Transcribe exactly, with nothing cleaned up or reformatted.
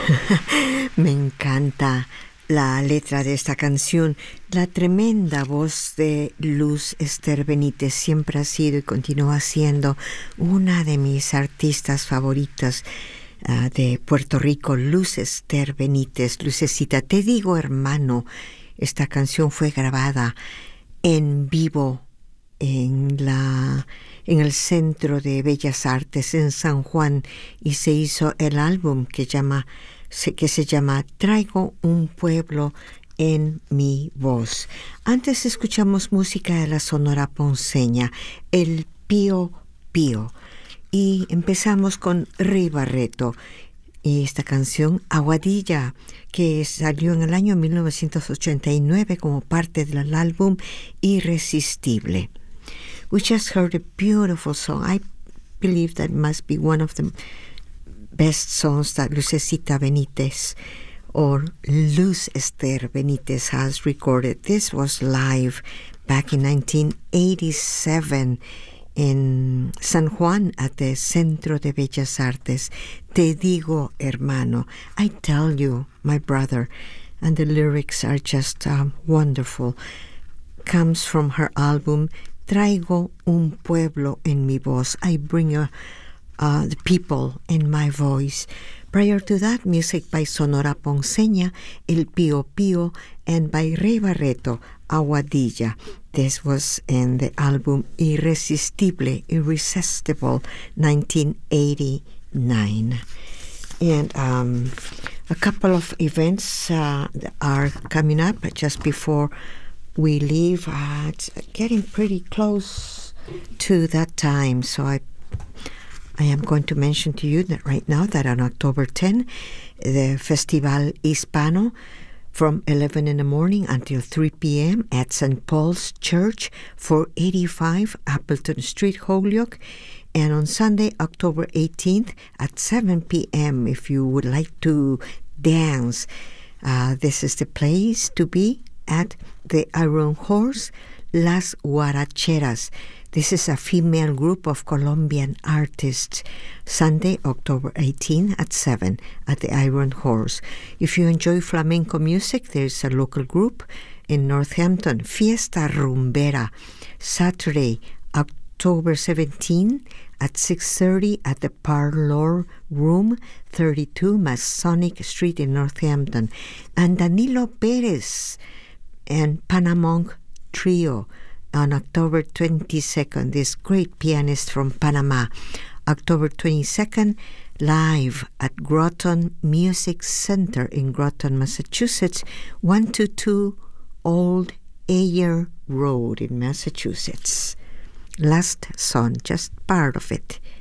Me encanta la letra de esta canción. La tremenda voz de Luz Ester Benítez siempre ha sido y continúa siendo una de mis artistas favoritas uh, de Puerto Rico. Luz Ester Benítez, Lucecita, te digo hermano, esta canción fue grabada en vivo en la en el Centro de Bellas Artes en San Juan y se hizo el álbum que llama que se llama Traigo un pueblo en mi voz. Antes escuchamos música de la Sonora Ponceña, el Pío Pío, y empezamos con Rey Barreto y esta canción Aguadilla, que salió en el año mil novecientos ochenta y nueve como parte del álbum Irresistible. We just heard a beautiful song. I believe that must be one of the best songs that Lucecita Benítez or Luz Ester Benítez has recorded. This was live back in nineteen eighty-seven in San Juan at the Centro de Bellas Artes. Te digo, hermano, I tell you, my brother, and the lyrics are just um, wonderful. Comes from her album Traigo un pueblo en mi voz. I bring a Uh, the people in my voice. Prior to that, music by Sonora Ponceña, El Pío Pío, and by Rey Barreto, Aguadilla. This was in the album Irresistible, Irresistible, nineteen eighty-nine. And um, a couple of events uh, are coming up just before we leave. Uh, it's getting pretty close to that time, so I I am going to mention to you that right now that on October tenth, the Festival Hispano from eleven in the morning until three p.m. at Saint Paul's Church, four eighty-five Appleton Street, Holyoke. And on Sunday, October eighteenth at seven p.m. if you would like to dance. Uh, this is the place to be at the Iron Horse, Las Guaracheras. This is a female group of Colombian artists. Sunday, October eighteenth at seven at the Iron Horse. If you enjoy flamenco music, there's a local group in Northampton, Fiesta Rumbera. Saturday, October seventeenth at six thirty at the Parlor Room, thirty-two Masonic Street in Northampton. And Danilo Perez and Panamong Trio on October twenty-second, this great pianist from Panama. October twenty-second, live at Groton Music Center in Groton, Massachusetts, one twenty-two Old Ayer Road in Massachusetts. Last song, just part of it.